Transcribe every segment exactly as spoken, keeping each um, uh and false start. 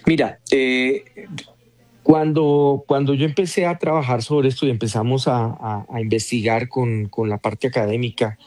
Mira, eh, cuando, cuando yo empecé a trabajar sobre esto y empezamos a, a- a investigar con, con la parte académica,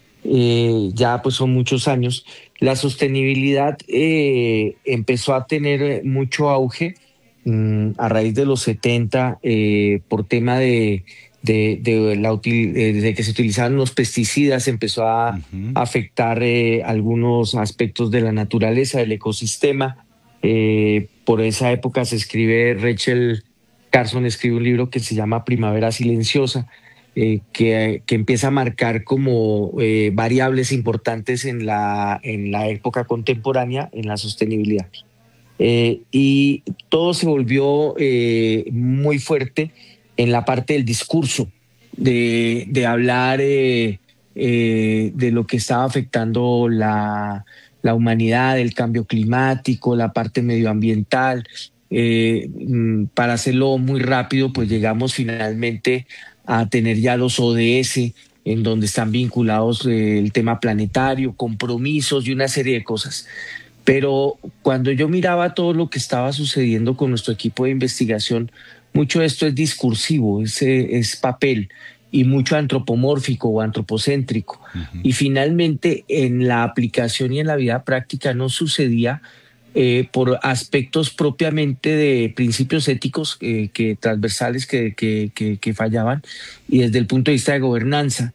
eh, ya pues son muchos años, la sostenibilidad eh, empezó a tener eh, mucho auge mm, a raíz de los setenta eh, por tema de, de, de la util- eh, de que se utilizaban los pesticidas, empezó a Ujú. afectar eh, algunos aspectos de la naturaleza, del ecosistema. Eh, por esa época se escribe, Rachel Carson escribe un libro que se llama Primavera Silenciosa, eh, que, que empieza a marcar como eh, variables importantes en la, en la época contemporánea en la sostenibilidad. Eh, y todo se volvió eh, muy fuerte en la parte del discurso, de, de hablar eh, eh, de lo que estaba afectando la, la humanidad, el cambio climático, la parte medioambiental. Eh, mm, para hacerlo muy rápido, pues llegamos finalmente a tener ya los O D S, en donde están vinculados eh, el tema planetario, compromisos y una serie de cosas. Pero cuando yo miraba todo lo que estaba sucediendo con nuestro equipo de investigación, mucho de esto es discursivo, es, eh, es papel y mucho antropomórfico o antropocéntrico. Ujú. Y finalmente en la aplicación y en la vida práctica no sucedía eh, por aspectos propiamente de principios éticos eh, que transversales que, que, que, que fallaban y desde el punto de vista de gobernanza.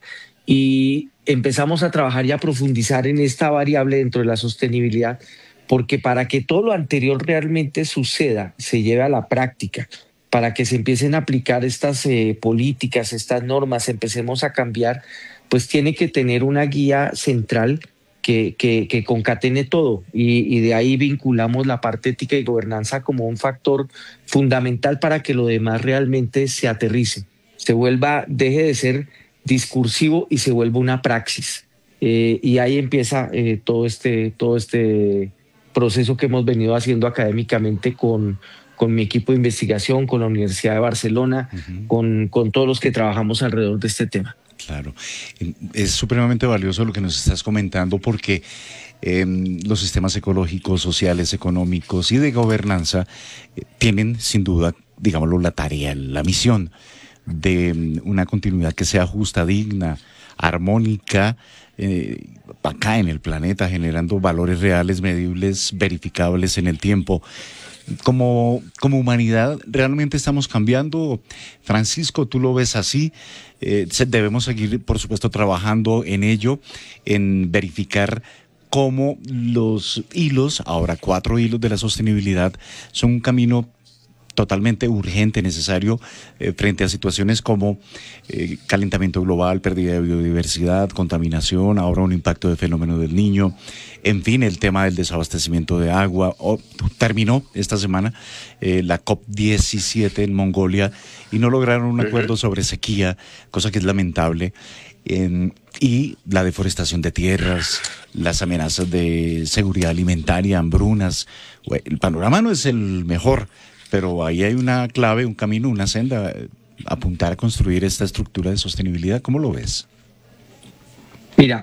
Y empezamos a trabajar y a profundizar en esta variable dentro de la sostenibilidad, porque para que todo lo anterior realmente suceda, se lleve a la práctica, para que se empiecen a aplicar estas eh, políticas, estas normas, empecemos a cambiar, pues tiene que tener una guía central que, que, que concatene todo y, y de ahí vinculamos la parte ética y gobernanza como un factor fundamental para que lo demás realmente se aterrice, se vuelva, deje de ser discursivo y se vuelva una praxis. Eh, y ahí empieza eh, todo este, todo este proceso que hemos venido haciendo académicamente con, con mi equipo de investigación, con la Universidad de Barcelona, Ujú. con, con todos los que trabajamos alrededor de este tema. Claro, Eh, es supremamente valioso lo que nos estás comentando porque eh, los sistemas ecológicos, sociales, económicos y de gobernanza eh, tienen sin duda, digámoslo, la tarea, la misión de mm, una continuidad que sea justa, digna, armónica, eh, acá en el planeta, generando valores reales, medibles, verificables en el tiempo. Como, como humanidad, ¿realmente estamos cambiando? Francisco, ¿tú lo ves así? Eh, se- debemos seguir, por supuesto, trabajando en ello, en verificar cómo los hilos, ahora cuatro hilos de la sostenibilidad, son un camino totalmente urgente, necesario, eh, frente a situaciones como eh, calentamiento global, pérdida de biodiversidad, contaminación, ahora un impacto de fenómeno del Niño, en fin, el tema del desabastecimiento de agua. Oh, terminó esta semana eh, la COP diecisiete en Mongolia y no lograron un acuerdo sobre sequía, cosa que es lamentable. En- y la deforestación de tierras, las amenazas de seguridad alimentaria, hambrunas. Bue- El panorama no es el mejor, pero ahí hay una clave, un camino, una senda, eh, apuntar a construir esta estructura de sostenibilidad. ¿Cómo lo ves? Mira,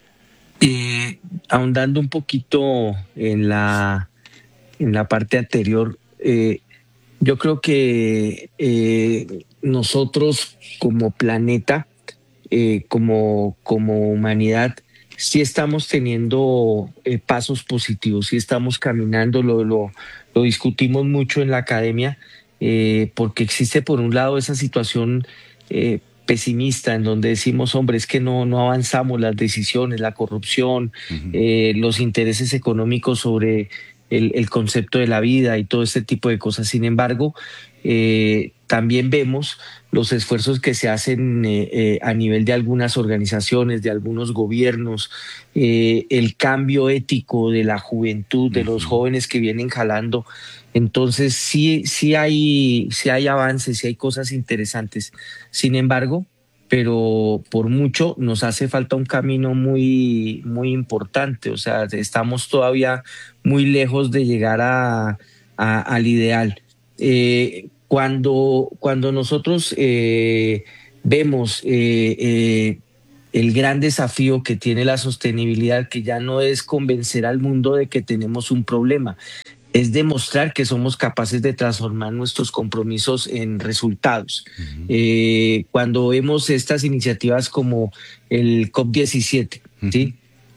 eh, ahondando un poquito en la, en la parte anterior, eh, yo creo que eh, nosotros como planeta, eh, como, como humanidad, sí estamos teniendo eh, pasos positivos, sí estamos caminando, lo, lo, lo discutimos mucho en la academia, eh, porque existe por un lado esa situación eh, pesimista en donde decimos, hombre, es que no, no avanzamos las decisiones, la corrupción, Ujú. eh, los intereses económicos sobre el, el concepto de la vida y todo este tipo de cosas. Sin embargo, eh, también vemos los esfuerzos que se hacen eh, eh, a nivel de algunas organizaciones, de algunos gobiernos, eh, el cambio ético de la juventud, de los Ujú. jóvenes que vienen jalando. Entonces, sí, sí hay, sí hay avances, sí hay cosas interesantes. Sin embargo, pero por mucho nos hace falta un camino muy, muy importante. O sea, estamos todavía muy lejos de llegar a, a- al ideal. Eh, cuando, cuando nosotros eh, vemos eh, eh, el gran desafío que tiene la sostenibilidad, que ya no es convencer al mundo de que tenemos un problema, es demostrar que somos capaces de transformar nuestros compromisos en resultados. Ujú, Eh, cuando vemos estas iniciativas como el COP diecisiete, ujú, ¿sí?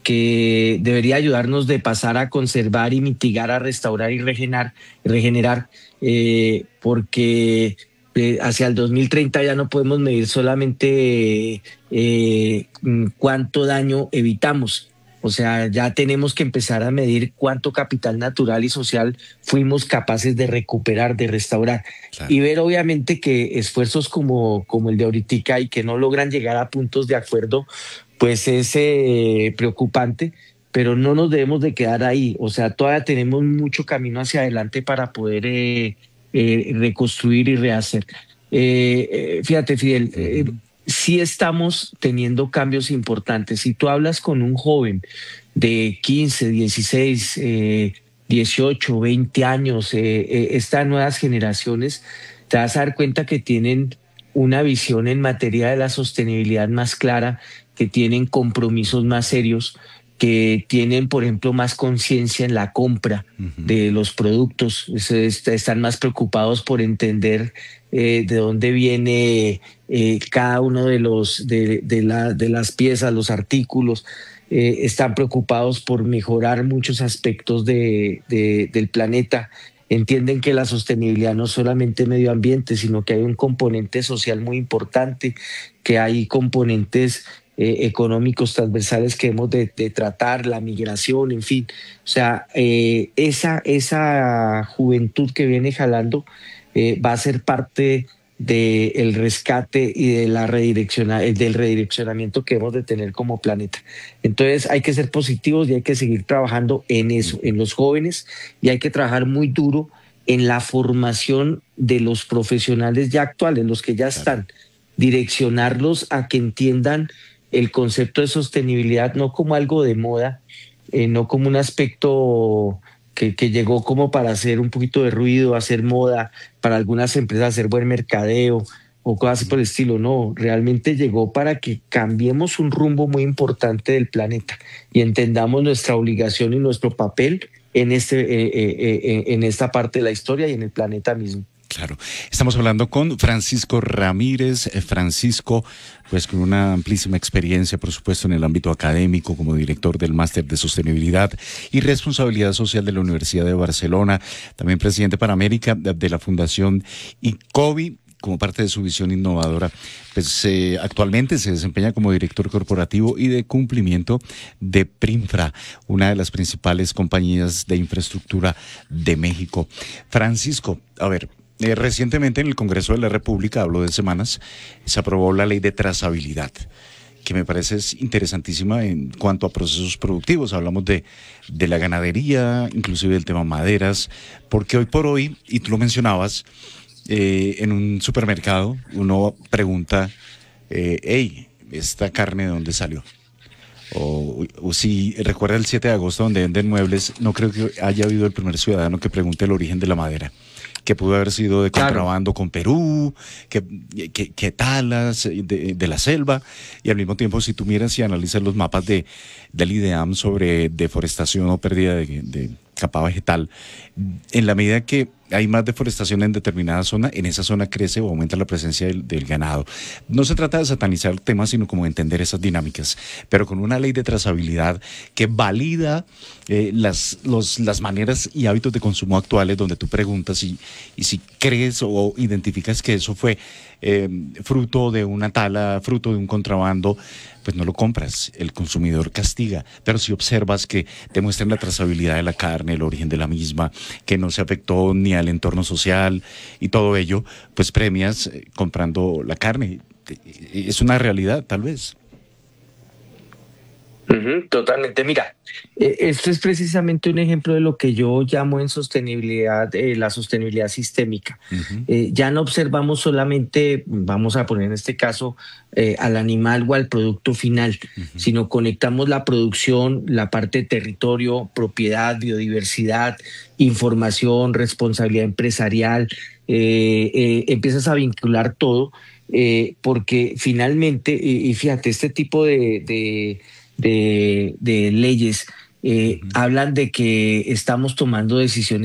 Que debería ayudarnos de pasar a conservar y mitigar, a restaurar y regenerar, regenerar eh, porque eh, hacia el dos mil treinta ya no podemos medir solamente eh, mm, cuánto daño evitamos. O sea, ya tenemos que empezar a medir cuánto capital natural y social fuimos capaces de recuperar, de restaurar. Y claro. ver obviamente que esfuerzos como, como el de ahorita y que no logran llegar a puntos de acuerdo, pues es eh, preocupante, pero no nos debemos de quedar ahí. O sea, todavía tenemos mucho camino hacia adelante para poder eh, eh, reconstruir y rehacer. Eh, eh, fíjate, Fidel, eh, Ujú, sí estamos teniendo cambios importantes. Si tú hablas con un joven de quince, dieciséis, eh, dieciocho, veinte años, eh, eh, estas nuevas generaciones, te vas a dar cuenta que tienen una visión en materia de la sostenibilidad más clara, que tienen compromisos más serios, que tienen, por ejemplo, más conciencia en la compra ujú, de los productos, se est- están más preocupados por entender eh, de dónde viene eh, cada uno de los de, de, la, de las piezas, los artículos, eh, están preocupados por mejorar muchos aspectos de, de, del planeta. Entienden que la sostenibilidad no es solamente medio ambiente, sino que hay un componente social muy importante, que hay componentes eh, económicos transversales que hemos de, de, tratar, la migración, en fin. O sea, eh, esa, esa juventud que viene jalando eh, va a ser parte del rescate y de la redirecciona, del redireccionamiento que hemos de tener como planeta. Entonces hay que ser positivos y hay que seguir trabajando en eso, ujú, en los jóvenes, y hay que trabajar muy duro en la formación de los profesionales ya actuales, los que ya claro. están, direccionarlos a que entiendan el concepto de sostenibilidad no como algo de moda, eh, no como un aspecto que, que, llegó como para hacer un poquito de ruido, hacer moda, para algunas empresas hacer buen mercadeo o cosas así Ujú. por el estilo. No, realmente llegó para que cambiemos un rumbo muy importante del planeta y entendamos nuestra obligación y nuestro papel en, este, eh, eh, eh, en esta parte de la historia y en el planeta mismo. Claro, estamos hablando con Francisco Ramírez. Eh, Francisco, pues con una amplísima experiencia, por supuesto, en el ámbito académico, como director del Máster de Sostenibilidad y Responsabilidad Social de la Universidad de Barcelona, también presidente para América de, de la Fundación ICOBI, como parte de su visión innovadora. Pues eh, actualmente se desempeña como director corporativo y de cumplimiento de Primfra, una de las principales compañías de infraestructura de México. Francisco, a ver, eh, recientemente en el Congreso de la República, hablo de semanas, se aprobó la ley de trazabilidad, que me parece es interesantísima en cuanto a procesos productivos. Hablamos de, de la ganadería, inclusive del tema maderas, porque hoy por hoy, y tú lo mencionabas, eh, en un supermercado uno pregunta, eh, hey, ¿esta carne de dónde salió? O, o si recuerda el siete de agosto donde venden muebles, no creo que haya habido el primer ciudadano que pregunte el origen de la madera, que pudo haber sido de Claro. contrabando con Perú, que, que, que talas de, de la selva, y al mismo tiempo si tú miras y analizas los mapas de, del IDEAM sobre deforestación o pérdida de, de capa vegetal, en la medida que hay más deforestación en determinada zona, en esa zona crece o aumenta la presencia del, del ganado. No se trata de satanizar el tema, sino como de entender esas dinámicas, pero con una ley de trazabilidad que valida eh, las, los, las maneras y hábitos de consumo actuales, donde tú preguntas y, y si crees o identificas que eso fue eh, fruto de una tala, fruto de un contrabando, pues no lo compras, el consumidor castiga. Pero si observas que demuestran la trazabilidad de la carne, el origen de la misma, que no se afectó ni al entorno social y todo ello, pues premias eh, comprando la carne. Es una realidad, tal vez. Ujú, totalmente. Mira, eh, esto es precisamente un ejemplo de lo que yo llamo en sostenibilidad, eh, la sostenibilidad sistémica. Ujú, Eh, ya no observamos solamente, vamos a poner en este caso, eh, al animal o al producto final, ujú, sino conectamos la producción, la parte de territorio, propiedad, biodiversidad, información, responsabilidad empresarial. Eh, eh, empiezas a vincular todo, eh, porque finalmente, y, y fíjate, este tipo de, de de, de leyes eh, ujú. hablan de que estamos tomando decisiones